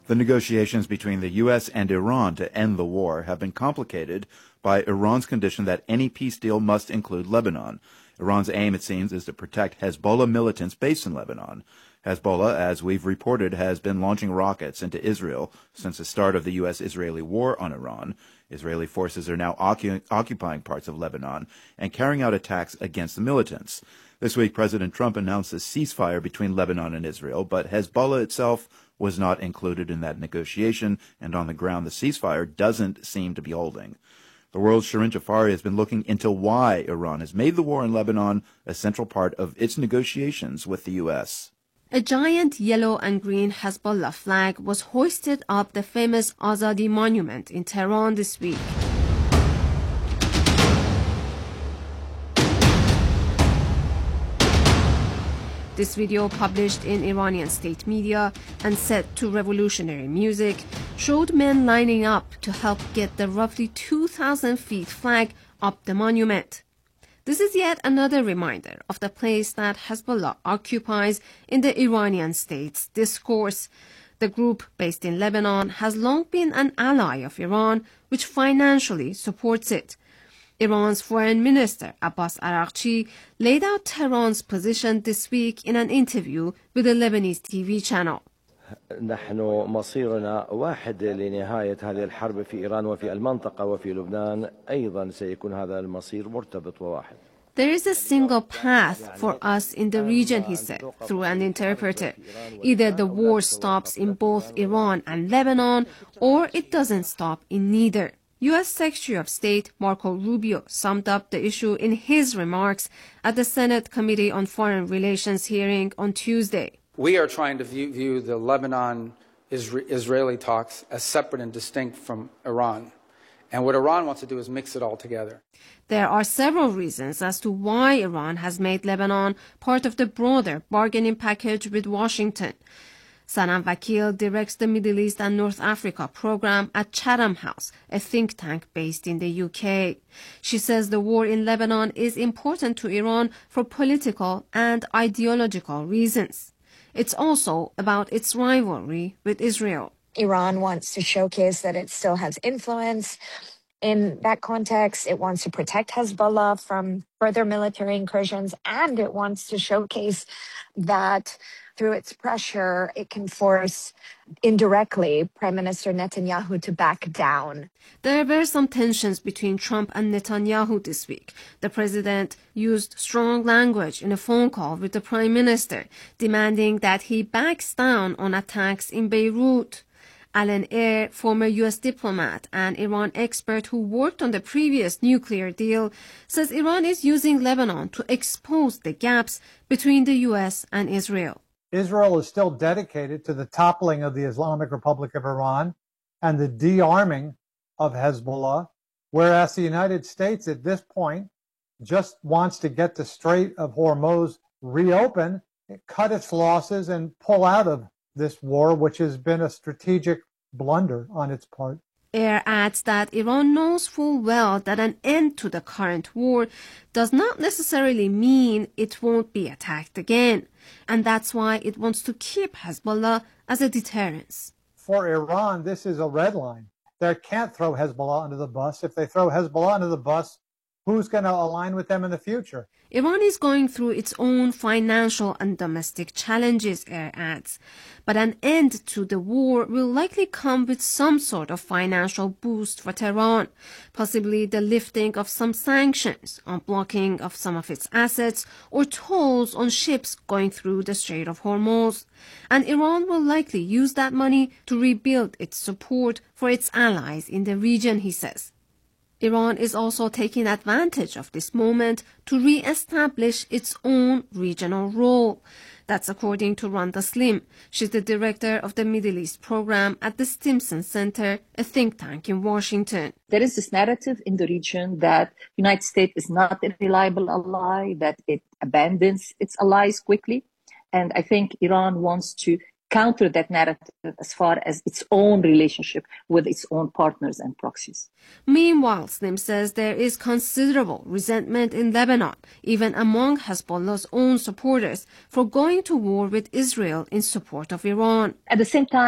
The negotiations between the U.S. and Iran to end the war have been complicated by Iran's condition that any peace deal must include Lebanon. Iran's aim, it seems, is to protect Hezbollah militants based in Lebanon. Hezbollah, as we've reported, has been launching rockets into Israel since the start of the U.S.-Israeli war on Iran. Israeli forces are now occupying parts of Lebanon and carrying out attacks against the militants. This week, President Trump announced a ceasefire between Lebanon and Israel, but Hezbollah itself was not included in that negotiation, and on the ground, the ceasefire doesn't seem to be holding. The world's Shirin Jafari has been looking into why Iran has made the war in Lebanon a central part of its negotiations with the U.S. A giant yellow and green Hezbollah flag was hoisted up the famous Azadi Monument in Tehran this week. This video, published in Iranian state media and set to revolutionary music, showed men lining up to help get the roughly 2,000 feet flag up the monument. This is yet another reminder of the place that Hezbollah occupies in the Iranian state's discourse. The group, based in Lebanon, has long been an ally of Iran, which financially supports it. Iran's Foreign Minister Abbas Araghchi laid out Tehran's position this week in an interview with a Lebanese TV channel. نحن مصيرنا واحد لنهاية هذه الحرب في إيران وفي المنطقة وفي لبنان أيضا سيكون هذا المصير مرتبط وواحد. There is a single path for us in the region, he said, through an interpreter. Either the war stops in both Iran and Lebanon, or it doesn't stop in neither. U.S. Secretary of State Marco Rubio summed up the issue in his remarks at the Senate Committee on Foreign Relations hearing on Tuesday. We are trying to view the Lebanon-Israeli talks as separate and distinct from Iran. And what Iran wants to do is mix it all together. There are several reasons as to why Iran has made Lebanon part of the broader bargaining package with Washington. Sanam Vakil directs the Middle East and North Africa program at Chatham House, a think tank based in the UK. She says the war in Lebanon is important to Iran for political and ideological reasons. It's also about its rivalry with Israel. Iran wants to showcase that it still has influence. In that context, it wants to protect Hezbollah from further military incursions, and it wants to showcase that through its pressure, it can force indirectly Prime Minister Netanyahu to back down. There were some tensions between Trump and Netanyahu this week. The president used strong language in a phone call with the prime minister, demanding that he backs down on attacks in Beirut. Alan Eyre, former U.S. diplomat and Iran expert who worked on the previous nuclear deal, says Iran is using Lebanon to expose the gaps between the U.S. and Israel. Israel is still dedicated to the toppling of the Islamic Republic of Iran and the de-arming of Hezbollah, whereas the United States at this point just wants to get the Strait of Hormuz reopened, cut its losses, and pull out of this war, which has been a strategic blunder on its part. Eyre adds that Iran knows full well that an end to the current war does not necessarily mean it won't be attacked again, and that's why it wants to keep Hezbollah as a deterrence. For Iran, this is a red line. They can't throw Hezbollah under the bus. If they throw Hezbollah under the bus, who's going to align with them in the future? Iran is going through its own financial and domestic challenges, Eyre adds. But an end to the war will likely come with some sort of financial boost for Tehran, possibly the lifting of some sanctions, unblocking of some of its assets, or tolls on ships going through the Strait of Hormuz. And Iran will likely use that money to rebuild its support for its allies in the region, he says. Iran is also taking advantage of this moment to re-establish its own regional role. That's according to Randa Slim. She's the director of the Middle East program at the Stimson Center, a think tank in Washington. There is this narrative in the region that the United States is not a reliable ally, that it abandons its allies quickly. And I think Iran wants to counter that narrative as far as its own relationship with its own partners and proxies. Meanwhile, Slim says there is considerable resentment in Lebanon, even among Hezbollah's own supporters, for going to war with Israel in support of Iran. At the same time,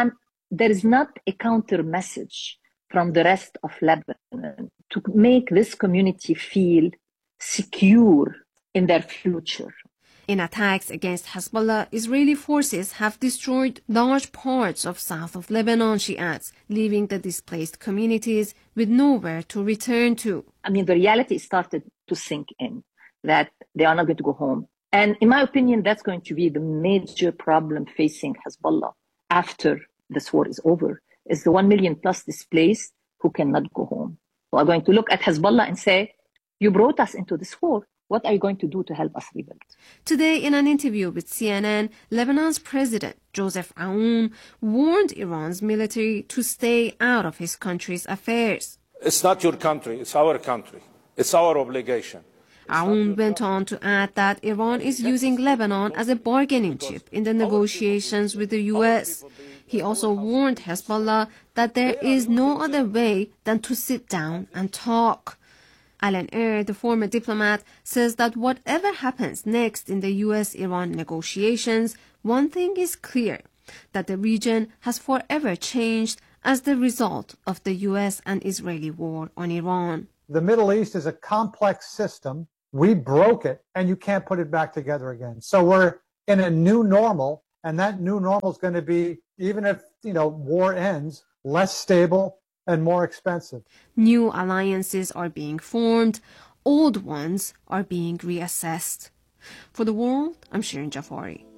there is not a counter message from the rest of Lebanon to make this community feel secure in their future. In attacks against Hezbollah, Israeli forces have destroyed large parts of south of Lebanon, she adds, leaving the displaced communities with nowhere to return to. I mean, the reality started to sink in, that they are not going to go home. And in my opinion, that's going to be the major problem facing Hezbollah after this war is over, is the 1 million plus displaced who cannot go home, who are going to look at Hezbollah and say, you brought us into this war. What are you going to do to help us rebuild? Today, in an interview with CNN, Lebanon's president, Joseph Aoun, warned Iran's military to stay out of his country's affairs. It's not your country, it's our country. It's our obligation. Aoun went on to add that Iran is using Lebanon as a bargaining chip in the negotiations with the U.S. He also warned Hezbollah that there is no other way than to sit down and talk. Alan Eyre, the former diplomat, says that whatever happens next in the U.S.-Iran negotiations, one thing is clear, that the region has forever changed as the result of the U.S. and Israeli war on Iran. The Middle East is a complex system. We broke it, and you can't put it back together again. So we're in a new normal, and that new normal is going to be, even if, war ends, less stable and more expensive. New alliances are being formed. Old ones are being reassessed. For The World, I'm Shirin Jafari.